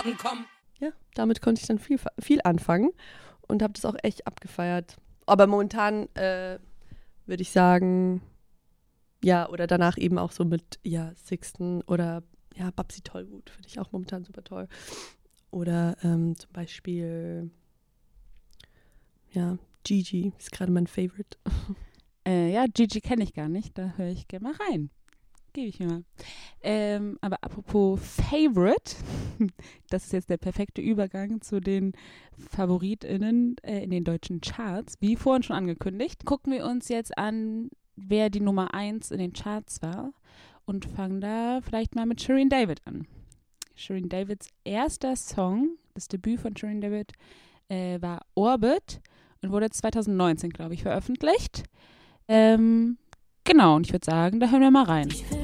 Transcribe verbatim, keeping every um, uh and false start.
Morgen kommen. Ja, damit konnte ich dann viel, viel anfangen und habe das auch echt abgefeiert. Aber momentan äh, würde ich sagen, ja, oder danach eben auch so mit, ja, Sixten oder, ja, Babsi Tollwut finde ich auch momentan super toll. Oder ähm, zum Beispiel, ja, Gigi ist gerade mein Favorite. Äh, ja, Gigi kenne ich gar nicht, da höre ich gerne mal rein. Gebe ich mir mal. Ähm, aber apropos Favorite, das ist jetzt der perfekte Übergang zu den FavoritInnen äh, in den deutschen Charts. Wie vorhin schon angekündigt, gucken wir uns jetzt an, wer die Nummer eins in den Charts war und fangen da vielleicht mal mit Shirin David an. Shirin Davids erster Song, das Debüt von Shirin David, äh, war Orbit und wurde zwanzig neunzehn, glaube ich, veröffentlicht. Ähm, genau, und ich würde sagen, da hören wir mal rein. Ich will